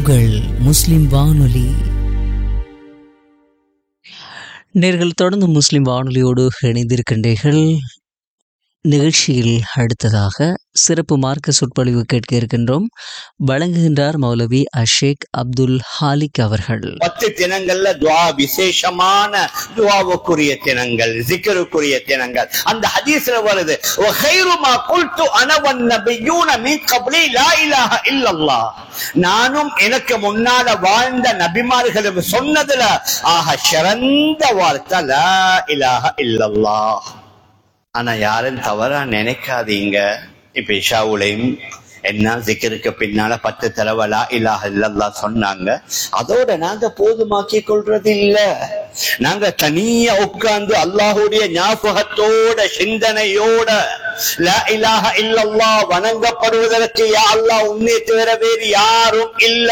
உங்கள் முஸ்லிம் வானொலி. நேர்கள் தொடர்ந்து முஸ்லிம் வானொலியோடு இணைந்திருக்கின்றீர்கள். நிகழ்ச்சியில் அடுத்ததாக சிறப்பு மார்க்க சொற்பொழிவு கேட்க இருக்கின்றோம். வழங்குகின்றார் மௌலவி அஷேக் அப்துல் ஹாலிக் அவர்கள். 10 தினங்கள்ல துஆ விசேஷமான துஆவுக்குரிய தினங்கள், ஜிக்ருக்குரிய தினங்கள். அந்த ஹதீஸ்ல வருது, வகைரு மா குல்து அன வன் நபியூன மின் கப்லி லா இலாஹ இல்லல்லாஹ். நானும் எனக்கு முன்னால வாழ்ந்த நபிமார்களும் சொன்னதுல ஆக சிறந்த வார்த்தை லா இலாஹ இல்லல்லாஹ். ஆனா யாரும் தவறா நினைக்காதீங்க. இப்ப இஷாவுலையும் என்ன ஜிக்ருக்கு பின்னால 10 தடவை லா இலாஹ இல்லல்லாஹ் சொன்னாங்க. அதோட நாங்க போதுமாக்கி கொள்றது இல்ல. நாங்க தனியா உட்கார்ந்து அல்லாஹுடைய ஞாபகத்தோட சிந்தனையோட லா இலாஹ இல்லல்லாஹ் வணங்கப்படுவதற்கு யா அல்லாஹ் உன்னை தவிர வேறு யாரும் இல்ல.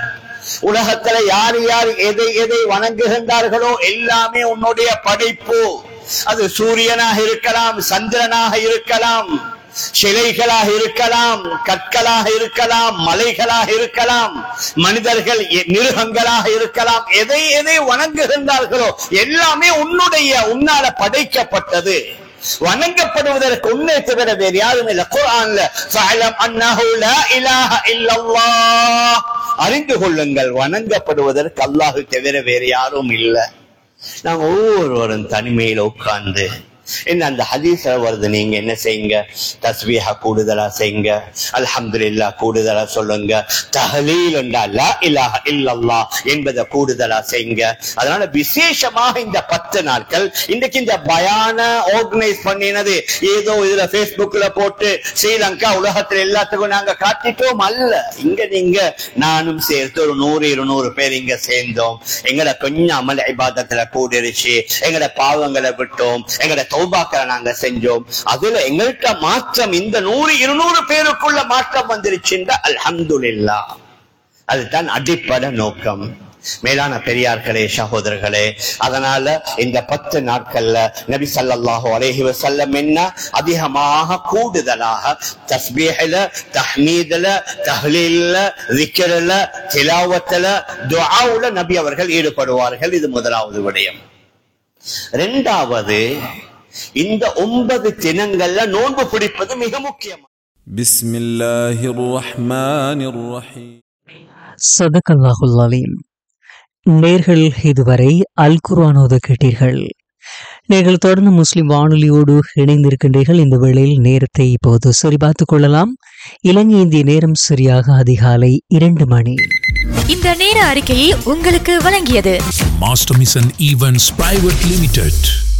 உலகத்துல யார் யார் எதை எதை வணங்குகின்றார்களோ எல்லாமே உன்னுடைய படைப்பு. அது சூரியனாக இருக்கலாம், சந்திரனாக இருக்கலாம், சிலைகளாக இருக்கலாம், கற்களாக இருக்கலாம், மலைகளாக இருக்கலாம், மனிதர்கள் மிருகங்களாக இருக்கலாம். எதை எதை வணங்குகின்றார்களோ எல்லாமே உன்னால படைக்கப்பட்டது. வணங்கப்படுவதற்கு உன்னை தவிர வேறு யாரும் இல்லை. குர்ஆன்ல ஃபஅலம் அன்னஹு லா இலாஹ இல்லல்லாஹ், அறிந்து கொள்ளுங்கள் வணங்கப்படுவதற்கு அல்லாஹ் தவிர வேறு யாரும் இல்லை. நாங்க ஒவ்வொருவரும் தனிமையில உட்கார்ந்து என்ன அந்த ஹதீஸ்ல வருது, நீங்க என்ன செய்யுங்க, தஸ்பீஹ கூடுதலா செய்யுங்க, அல்ஹம்துலில்லாஹ் கூடுதலா சொல்லுங்க, தஹ்லீல் லா இலாஹ இல்லல்லாஹ் என்பதை கூடுதலா செய்யுங்க. அதனால விசேஷமாக இந்த 10 நாட்கள் இன்றைக்கு இந்த பயான ஆர்கனைஸ் பண்ணினது ஏதோ இதுல பேஸ்புக்ல போட்டு ஸ்ரீலங்கா உலகத்துல எல்லாத்துக்கும் நாங்க காட்டிட்டோம் அல்ல. இங்க நீங்க நானும் சேர்த்து ஒரு 100-200 பேர் இங்க சேர்ந்தோம். எங்களை கொஞ்சம் அமல் இபாதத்துல கூடிருச்சு, எங்கட பாவங்களை விட்டோம், எங்கட தௌபாக்களை நாங்க செஞ்சோம். அதுல எங்கள்கிட்ட மாற்றம் இந்த 100-200 பேருக்குள்ள மாற்றம் வந்துருச்சுன்ற அல்ஹம்துலில்லாஹ். அதுதான் அடிப்படை நோக்கம். மேலான பெரியார்களே, சகோதரர்களே, அதனால இந்த 10 நாட்கள்ல நபி ஸல்லல்லாஹு அலைஹி வஸல்லம் என்ன அதிகமாக கூடுதலாக தஸ்பீஹ்ல, தஹ்மீதுல, தஹ்லீல்ல, ஸிக்ர்ல, திலாவத்துல, துஆவுல நபி அவர்கள் ஈடுபடுவார்கள். இது முதலாவது விடயம். இரண்டாவது, இந்த 9 தினங்கள்ல நோன்பு பிடிப்பது மிக முக்கியம். பிஸ்மில்லாஹிர் ரஹ்மானிர் ரஹீம். ஸதகல்லாஹுல் அலீம். நேர்கள் இதுவரை அல் குர்ஆன் ஓத கேட்டீர்கள். நீங்கள் தொடர்ந்து முஸ்லிம் வானொலியோடு இணைந்திருக்கின்றீர்கள். இந்த வேளையில் நேரத்தை இப்போது சரிபார்த்துக் கொள்ளலாம். இலங்கை இந்திய நேரம் சரியாக அதிகாலை 2 மணி. இந்த நேர அறிக்கையை உங்களுக்கு வழங்கியது master mission events private limited.